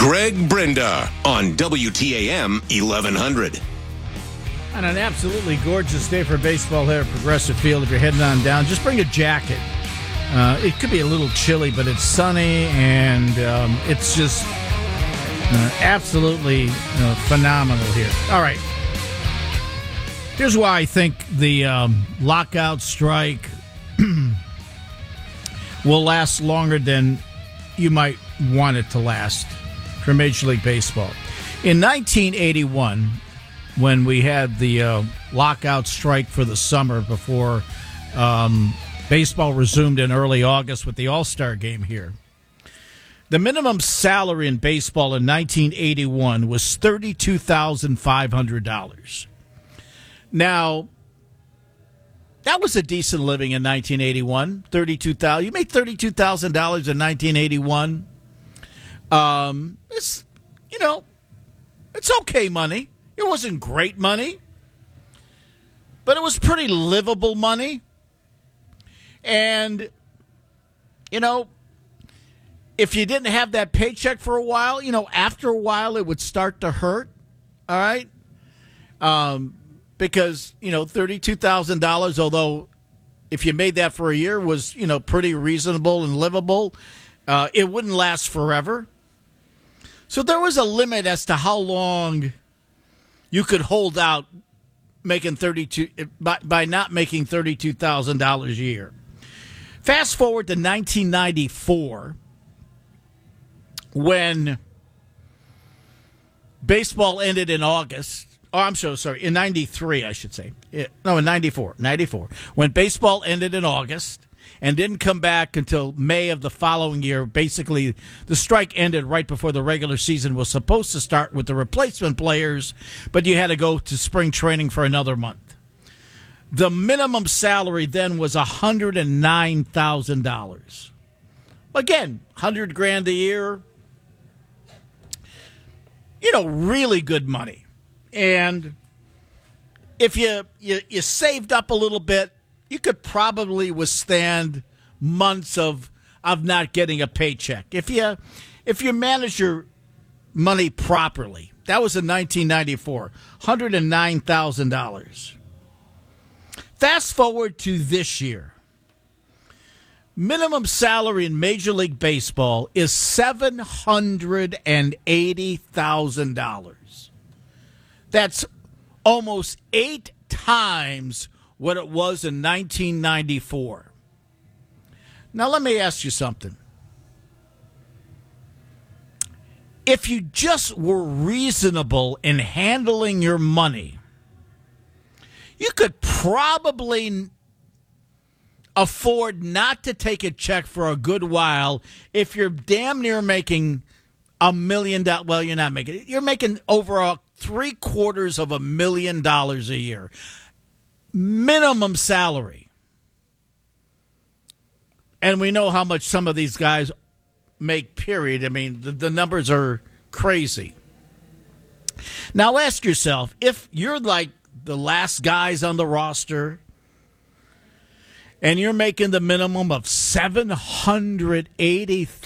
Greg Brenda on WTAM 1100. On an absolutely gorgeous day for baseball here at Progressive Field, if you're heading on down, just bring a jacket. It could be a little chilly, but it's sunny, and it's just absolutely phenomenal here. All right. Here's why I think the lockout strike will last longer than you might want it to last for Major League Baseball. In 1981, when we had the lockout strike for the summer before baseball resumed in early August with the All-Star game here, the minimum salary in baseball in 1981 was $32,500. Now, that was a decent living in 1981. $32,000. You made $32,000 in 1981. It's okay money. It wasn't great money, but it was pretty livable money. And if you didn't have that paycheck for a while, after a while it would start to hurt. All right, because $32,000, although if you made that for a year was pretty reasonable and livable, it wouldn't last forever. So there was a limit as to how long you could hold out making by not making $32,000 a year. Fast forward to 1994, when baseball ended in August. Oh, I'm so sorry. In 93, I should say. No, in 94. 94. When baseball ended in August and didn't come back until May of the following year. Basically, the strike ended right before the regular season was supposed to start with the replacement players, but you had to go to spring training for another month. The minimum salary then was $109,000. Again, $100,000 a year. Really good money. And if you saved up a little bit, you could probably withstand months of not getting a paycheck. If you manage your money properly. That was in 1994, $109,000. Fast forward to this year. Minimum salary in Major League Baseball is $780,000. That's almost 8 times what it was in 1994. Now, let me ask you something. If you just were reasonable in handling your money, you could probably afford not to take a check for a good while if you're damn near making $1 million. Well, you're not making it. You're making over $750,000 a year. Minimum salary. And we know how much some of these guys make, period. I mean, the numbers are crazy. Now ask yourself, if you're like the last guys on the roster and you're making the minimum of $780,000